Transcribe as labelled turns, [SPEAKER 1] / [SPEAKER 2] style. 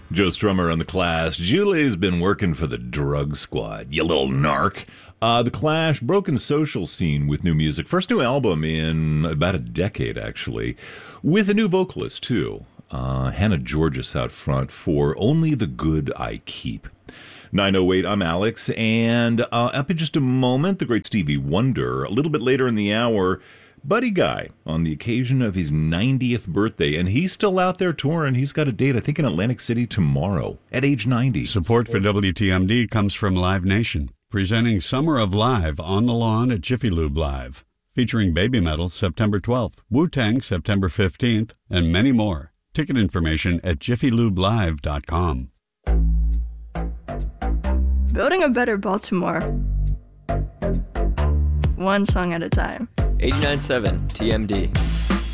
[SPEAKER 1] Joe Strummer on The Clash. Julie's been working for the Drug Squad, you little narc. The Clash, broken social scene with new music. First new album in about a decade, actually. With a new vocalist, too. Hannah Georges out front for Only the Good I Keep. 9:08, I'm Alex, and up in just a moment, the great Stevie Wonder. A little bit later in the hour, Buddy Guy on the occasion of his 90th birthday, and he's still out there touring. He's got a date, I think, in Atlantic City tomorrow at age 90.
[SPEAKER 2] Support for WTMD comes from Live Nation, presenting Summer of Live on the lawn at Jiffy Lube Live, featuring Baby Metal September 12th, Wu-Tang September 15th, and many more. Ticket information at jiffylubelive.com.
[SPEAKER 3] Building a better Baltimore. One song at a time.
[SPEAKER 4] 89.7 TMD.